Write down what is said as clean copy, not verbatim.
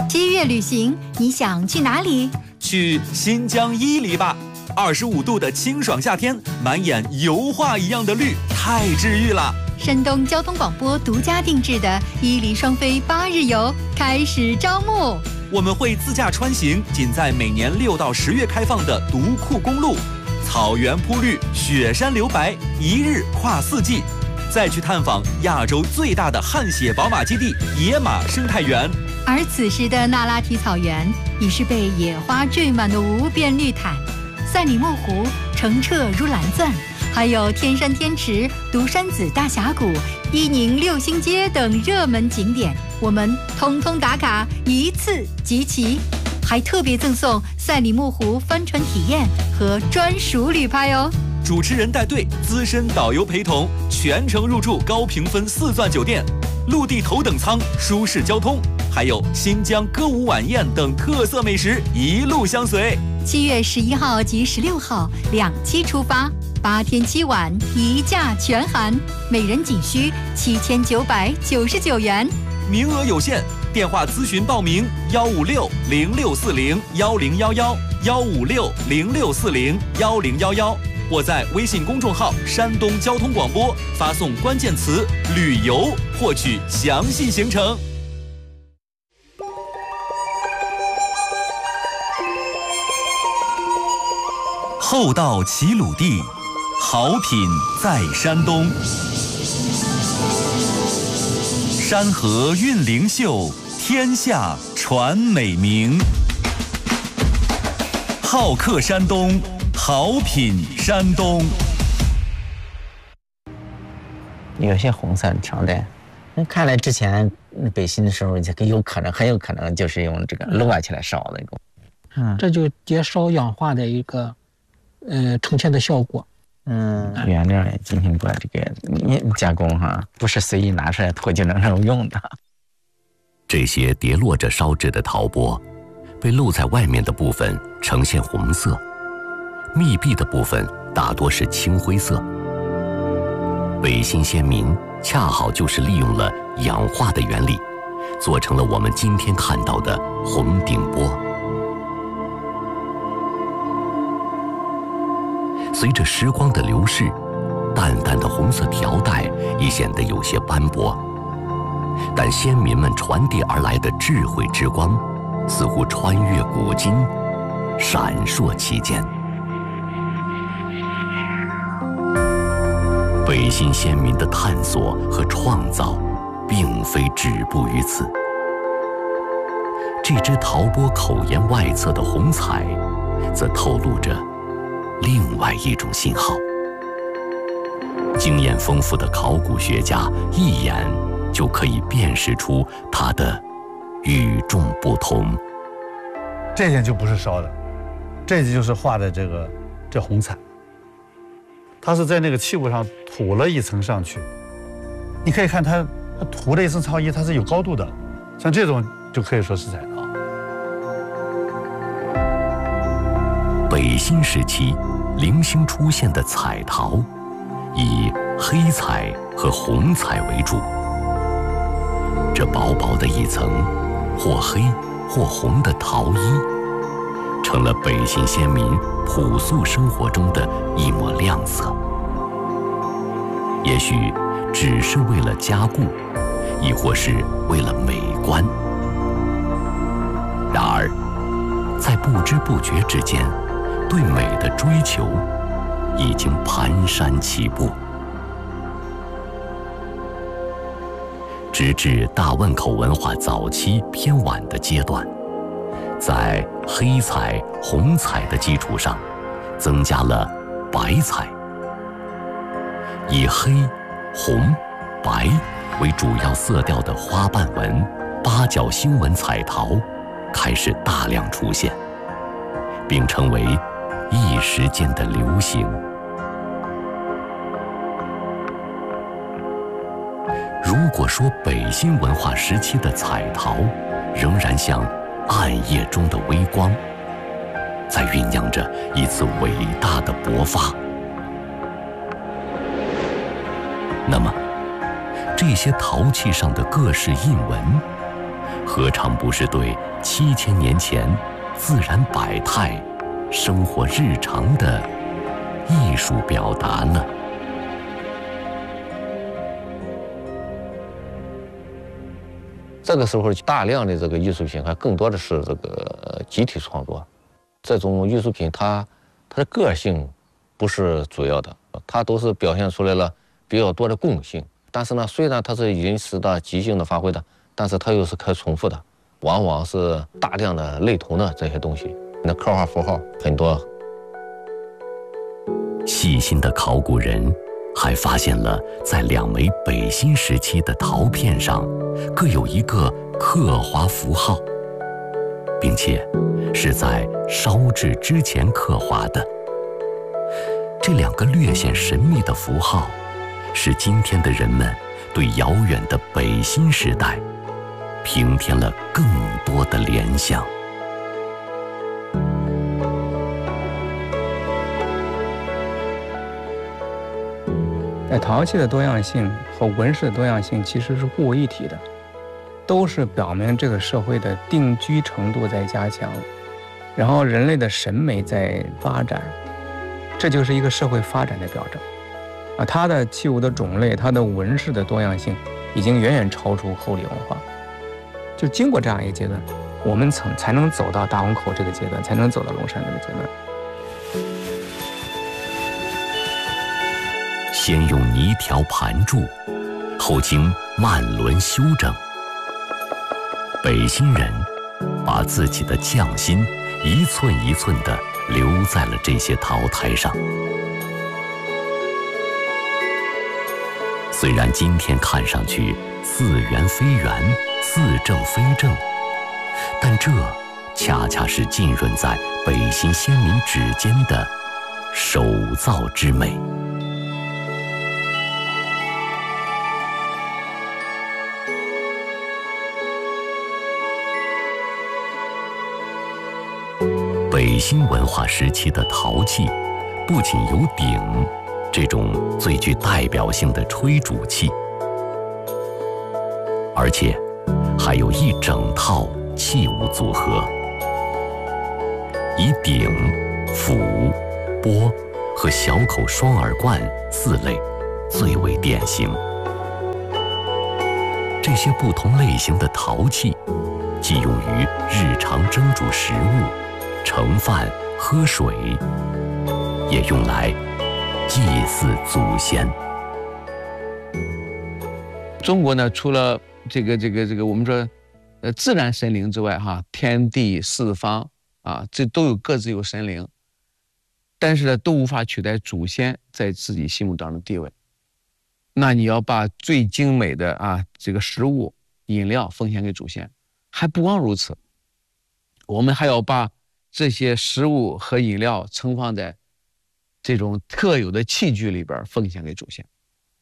7月旅行，你想去哪里？ 去新疆伊犁吧，25度的清爽夏天，满眼油画一样的绿，太治愈了。 山东交通广播独家定制的伊犁双飞8日游开始招募， 我们会自驾穿行仅在每年6到10月开放的独库公路，草原铺绿，雪山留白，一日跨4季，再去探访亚洲最大的汗血宝马基地野马生态园。 而此时的那拉提草原已是被野花缀满的无边绿毯，赛里木湖澄澈如蓝钻，还有天山天池、独山子大峡谷、伊宁六星街等热门景点，我们通通打卡，一次集齐，还特别赠送赛里木湖帆船体验和专属旅拍哦。 主持人带队，资深导游陪同，全程入住高评分4钻酒店，陆地头等舱，舒适交通，还有新疆歌舞晚宴等特色美食一路相随。 7月11号及16号2期出发，8天7晚1价全含，每人仅需7999元， 名额有限，电话咨询报名15606401011，15606401011，或在微信公众号山东交通广播发送关键词旅游获取详细行程。厚道齐鲁地，好品在山东。山河韵灵秀，天下传美名。好客山东，好品山东。 有些红色条带，那看来之前北新的时候，很有可能就是用这个摞起来烧的一个。 这就结烧氧化的一个呈现的效果。 原料也进行过这个加工哈，不是随意拿出来脱就能用的。 这些叠落着烧制的陶钵，被露在外面的部分呈现红色，密闭的部分大多是青灰色。北新先民恰好就是利用了氧化的原理，做成了我们今天看到的红顶钵。随着时光的流逝，淡淡的红色条带已显得有些斑驳，但先民们传递而来的智慧之光，似乎穿越古今，闪烁其间。北新先民的探索和创造，并非止步于此。这只陶钵口沿外侧的红彩，则透露着另外一种信号。经验丰富的考古学家一眼就可以辨识出它的与众不同。 这件就不是烧的，这件就是画的这红彩，它是在那个器物上涂了一层上去。你可以看它涂的一层草衣，它是有高度的，像这种就可以说是彩陶。 北新时期零星出现的彩陶，以黑彩和红彩为主。这薄薄的一层，或黑或红的陶衣，成了北新先民朴素生活中的一抹亮色。也许只是为了加固，亦或是为了美观。然而，在不知不觉之间，对美的追求已经蹒跚起步。直至大汶口文化早期偏晚的阶段，在黑彩、红彩的基础上，增加了白彩，以黑、红、白为主要色调的花瓣纹、八角星纹彩陶开始大量出现，并成为一时间的流行。如果说北新文化时期的彩陶仍然像暗夜中的微光，在酝酿着一次伟大的勃发，那么这些陶器上的各式印纹，何尝不是对 7000年前自然百态、生活日常的艺术表达呢？ 这个时候，大量的这个艺术品还更多的是这个集体创作。这种艺术品它的个性不是主要的，它都是表现出来了比较多的共性。但是呢，虽然它是临时的、即兴的发挥的，但是它又是可重复的，往往是大量的类同的这些东西。那刻画符号很多。 细心的考古人还发现了，在2枚北新时期的陶片上，各有一个刻划符号，并且是在烧制之前刻划的。这2个略显神秘的符号，使今天的人们对遥远的北新时代平添了更多的联想。 陶器的多样性和纹饰的多样性其实是互为一体的，都是表明这个社会的定居程度在加强，然后人类的审美在发展，这就是一个社会发展的表征。它的器物的种类，它的纹饰的多样性，已经远远超出后礼文化。就经过这样一个阶段，我们才能走到大汶口这个阶段，才能走到龙山这个阶段。 先用泥条盘筑，后经万轮修整。北新人把自己的匠心一寸一寸地留在了这些陶台上。虽然今天看上去似圆非圆，似正非正，但这恰恰是浸润在北新先民指尖的手造之美。北新文化时期的陶器，不仅有鼎这种最具代表性的吹煮器，而且还有一整套器物组合，以鼎、釜、钵和小口双耳罐4类最为典型。这些不同类型的陶器，既用于日常蒸煮食物、盛饭、喝水，也用来祭祀祖先。 中国呢，除了这个我们说，自然神灵之外，天地四方啊，这都有各自有神灵，但是呢，都无法取代祖先在自己心目当中的地位。那你要把最精美的这个食物、饮料奉献给祖先，还不光如此，我们还要把这些食物和饮料盛放在这种特有的器具里边奉献给祖先。